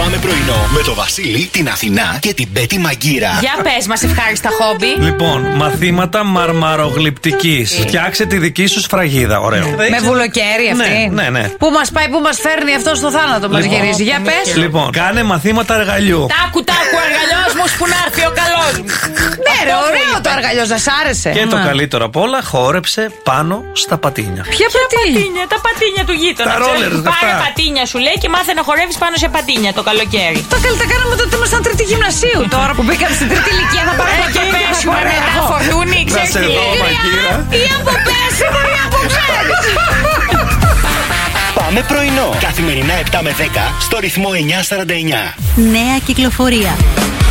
Πάμε πρωινό με το Βασίλη, την Αθηνά και την Πέτη Μαγκύρα. Για πες μας ευχάριστα χόμπι. Λοιπόν, μαθήματα μαρμαρογλυπτικής. Φτιάξε τη δική σου σφραγίδα. Ωραίο. Με βουλοκαίρι αυτή. Ναι. Πού μας πάει, πού μας φέρνει αυτό στο θάνατο, μας γυρίζει. Για πες. Λοιπόν, κάνε μαθήματα αργαλιού. Τάκου, αργαλιός μου που να έρθει ο καλός μου. Ναι, ρε, ωραίο το αργαλιός, σας άρεσε. Και το καλύτερο απ' όλα, χόρεψε πάνω στα πατίνια. Ποια πατίνια? Τα πατίνια του γείτονα. Τα rollers, Πάρε αυτά. πατίνια σου λέει και μάθε να χορεύεις πάνω σε πατίνια το καλοκαίρι. Τα καλύτερα κάναμε τότε ήμασταν τρίτη γυμνασίου. Τώρα που μπήκαμε στην τρίτη ηλικία θα πάρουμε Και πέσουμε μετά φορτούνι, Να ξέρεις σε τι δω, λέει. Μαγκύρα. Ή από πέσιμο ή από ξέρεις. Πάμε πρωινό. Καθημερινά 7 με 10 στο ρυθμό 949. Νέα κυκλοφορία.